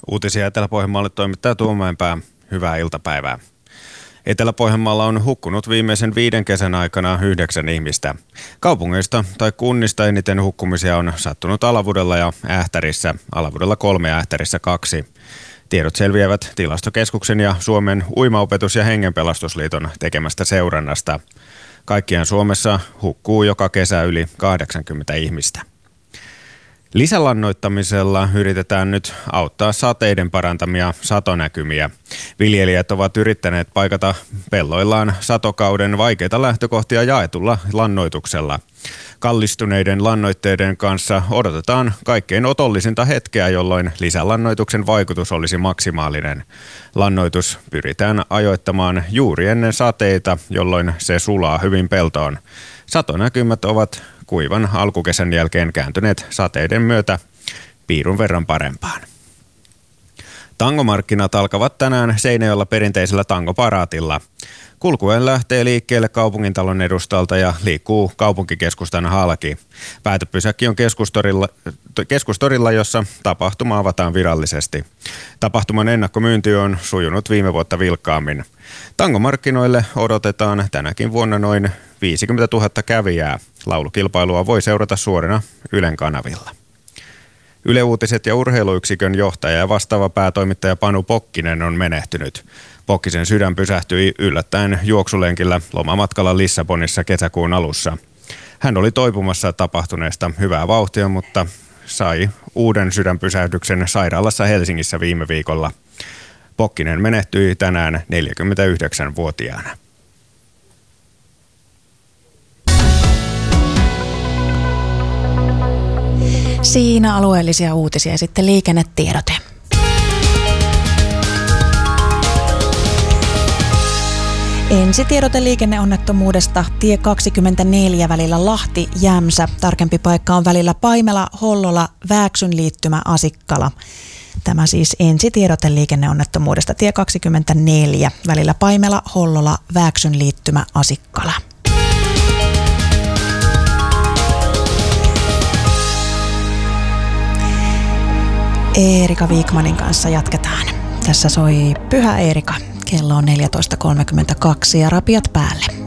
Uutisia Etelä-Pohjanmaalle toimittaa Tuomainpää. Hyvää iltapäivää. Etelä-Pohjanmaalla on hukkunut viimeisen 5 kesän aikana 9 ihmistä. Kaupungeista tai kunnista eniten hukkumisia on sattunut Alavudella ja Ähtärissä. Alavudella 3 ja Ähtärissä 2. Tiedot selviävät Tilastokeskuksen ja Suomen uimaopetus- ja hengenpelastusliiton tekemästä seurannasta. Kaikkiaan Suomessa hukkuu joka kesä yli 80 ihmistä. Lisälannoittamisella yritetään nyt auttaa sateiden parantamia satonäkymiä. Viljelijät ovat yrittäneet paikata pelloillaan satokauden vaikeita lähtökohtia jaetulla lannoituksella. Kallistuneiden lannoitteiden kanssa odotetaan kaikkein otollisinta hetkeä, jolloin lisälannoituksen vaikutus olisi maksimaalinen. Lannoitus pyritään ajoittamaan juuri ennen sateita, jolloin se sulaa hyvin peltoon. Satonäkymät ovat kuivan alkukesän jälkeen kääntyneet sateiden myötä piirun verran parempaan. Tangomarkkinat alkavat tänään Seinäjoella perinteisellä tangoparaatilla. Kulkuen lähtee liikkeelle kaupungintalon edustalta ja liikkuu kaupunkikeskustan halki. Päätöpysäkki on keskustorilla, jossa tapahtuma avataan virallisesti. Tapahtuman ennakkomyynti on sujunut viime vuotta vilkkaammin. Tangomarkkinoille odotetaan tänäkin vuonna noin 50 000 kävijää. Laulukilpailua voi seurata suorina Ylen kanavilla. Yle Uutiset ja urheiluyksikön johtaja ja vastaava päätoimittaja Panu Pokkinen on menehtynyt. Pokkisen sydän pysähtyi yllättäen juoksulenkillä lomamatkalla Lissabonissa kesäkuun alussa. Hän oli toipumassa tapahtuneesta hyvää vauhtia, mutta sai uuden sydänpysähdyksen sairaalassa Helsingissä viime viikolla. Pokkinen menehtyi tänään 49-vuotiaana. Siinä alueellisia uutisia ja sitten liikennetiedote. Ensitiedote liikenneonnettomuudesta tie 24 välillä Lahti-Jämsä. Tarkempi paikka on välillä Paimela-Hollola, Vääksyn liittymä Asikkala. Tämä siis ensitiedote liikenneonnettomuudesta tie 24 välillä Paimela-Hollola, Vääksyn liittymä Asikkala. Eerika Viikmanin kanssa jatketaan. Tässä soi Pyhä Eerika. Kello on 14.32 ja rapiat päälle.